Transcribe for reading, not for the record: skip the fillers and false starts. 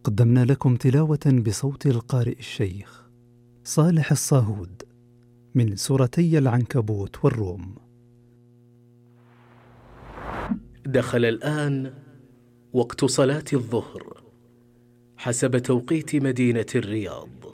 قدمنا لكم تلاوة بصوت القارئ الشيخ صالح الصاهود من سورتي العنكبوت والروم. دخل الآن وقت صلاة الظهر حسب توقيت مدينة الرياض.